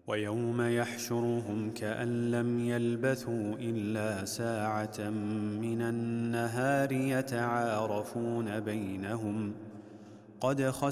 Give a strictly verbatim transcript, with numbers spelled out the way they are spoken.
ويوم يحشرهم كأن لم يلبثوا إلا ساعة من النهار يتعارفون بينهم قد خسروا